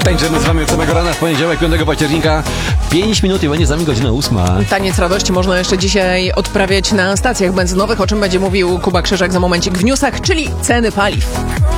Tańczymy z wami od samego rana w poniedziałek, 5 października. 5 minut i będzie za nami godzina 8. Taniec radości można jeszcze dzisiaj odprawiać na stacjach benzynowych, o czym będzie mówił Kuba Krzyżak za momencik w newsach, czyli ceny paliw.